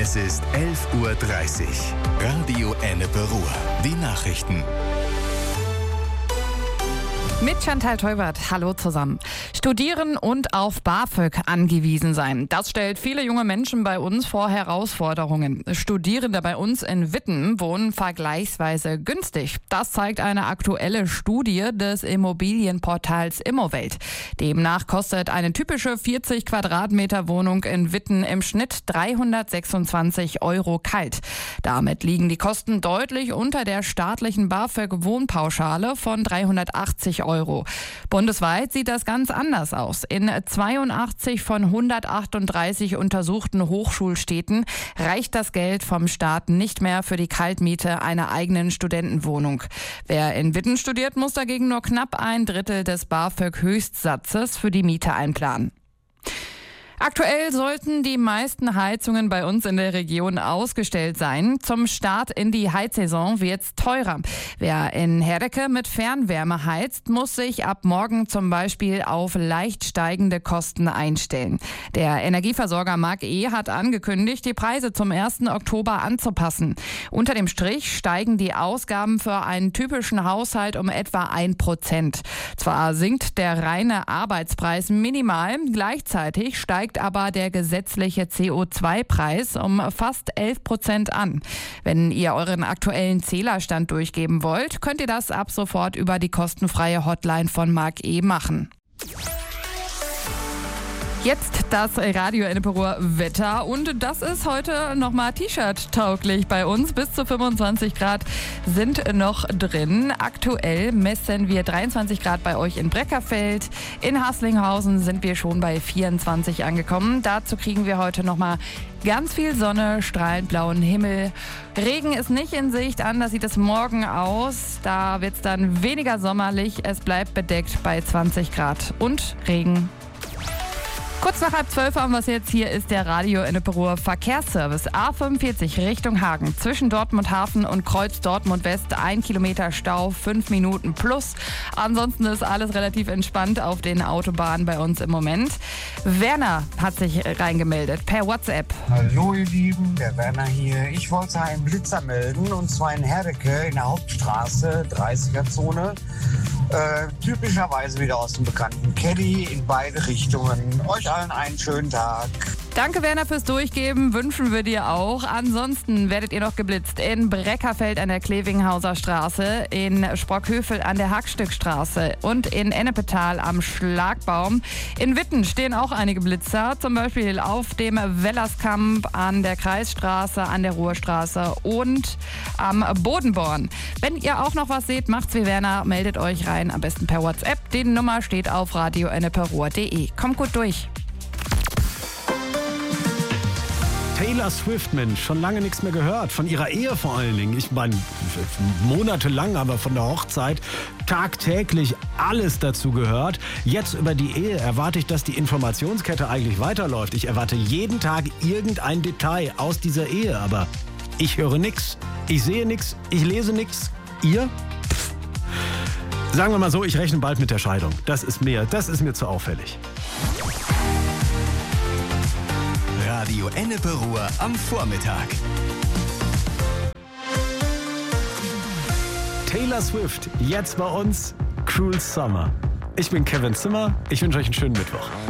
Es ist 11:30 Uhr. Radio Ennepe-Ruhr. Die Nachrichten. Mit Chantal Teubert. Hallo zusammen. Studieren und auf BAföG angewiesen sein. Das stellt viele junge Menschen bei uns vor Herausforderungen. Studierende bei uns in Witten wohnen vergleichsweise günstig. Das zeigt eine aktuelle Studie des Immobilienportals Immowelt. Demnach kostet eine typische 40 Quadratmeter Wohnung in Witten im Schnitt 326 € kalt. Damit liegen die Kosten deutlich unter der staatlichen BAföG-Wohnpauschale von 380 €. Bundesweit sieht das ganz anders aus. In 82 von 138 untersuchten Hochschulstädten reicht das Geld vom Staat nicht mehr für die Kaltmiete einer eigenen Studentenwohnung. Wer in Witten studiert, muss dagegen nur knapp ein Drittel des BAföG-Höchstsatzes für die Miete einplanen. Aktuell sollten die meisten Heizungen bei uns in der Region ausgestellt sein. Zum Start in die Heizsaison wird's teurer. Wer in Herdecke mit Fernwärme heizt, muss sich ab morgen zum Beispiel auf leicht steigende Kosten einstellen. Der Energieversorger Mark E. hat angekündigt, die Preise zum 1. Oktober anzupassen. Unter dem Strich steigen die Ausgaben für einen typischen Haushalt um etwa 1%. Zwar sinkt der reine Arbeitspreis minimal, gleichzeitig steigt aber der gesetzliche CO2-Preis um fast 11% an. Wenn ihr euren aktuellen Zählerstand durchgeben wollt, könnt ihr das ab sofort über die kostenfreie Hotline von Mark E. machen. Jetzt das Radio Ennepe-Ruhr Wetter und das ist heute nochmal T-Shirt-tauglich bei uns. Bis zu 25 Grad sind noch drin. Aktuell messen wir 23 Grad bei euch in Breckerfeld. In Haslinghausen sind wir schon bei 24 angekommen. Dazu kriegen wir heute nochmal ganz viel Sonne, strahlend blauen Himmel. Regen ist nicht in Sicht, anders sieht es morgen aus. Da wird es dann weniger sommerlich. Es bleibt bedeckt bei 20 Grad und Regen. Kurz nach 11:30 haben wir es jetzt. Hier ist der Radio Ennepe-Ruhr Verkehrsservice. A45 Richtung Hagen. Zwischen Dortmund Hafen und Kreuz Dortmund West 1 Kilometer Stau, 5 Minuten plus. Ansonsten ist alles relativ entspannt auf den Autobahnen bei uns im Moment. Werner hat sich reingemeldet per WhatsApp. Hallo ihr Lieben, der Werner hier. Ich wollte einen Blitzer melden und zwar in Herdecke in der Hauptstraße, 30er-Zone. Typischerweise wieder aus dem bekannten Caddy in beide Richtungen. Euch allen einen schönen Tag. Danke Werner fürs Durchgeben, wünschen wir dir auch. Ansonsten werdet ihr noch geblitzt in Breckerfeld an der Klevinghauser Straße, in Sprockhövel an der Hackstückstraße und in Ennepetal am Schlagbaum. In Witten stehen auch einige Blitzer, zum Beispiel auf dem Wellerskamp, an der Kreisstraße, an der Ruhrstraße und am Bodenborn. Wenn ihr auch noch was seht, macht's wie Werner, meldet euch rein, am besten per WhatsApp. Die Nummer steht auf radioenneperuhr.de. Kommt gut durch. Taylor Swift, Mensch, schon lange nichts mehr gehört. Von ihrer Ehe vor allen Dingen. Ich meine, monatelang, aber von der Hochzeit tagtäglich alles dazu gehört. Jetzt über die Ehe erwarte ich, dass die Informationskette eigentlich weiterläuft. Ich erwarte jeden Tag irgendein Detail aus dieser Ehe. Aber ich höre nichts, ich sehe nichts, ich lese nichts. Ihr? Sagen wir mal so, ich rechne bald mit der Scheidung. Das ist mir zu auffällig. Radio Ennepe-Ruhr am Vormittag. Taylor Swift, jetzt bei uns Cruel Summer. Ich bin Kevin Zimmer, ich wünsche euch einen schönen Mittwoch.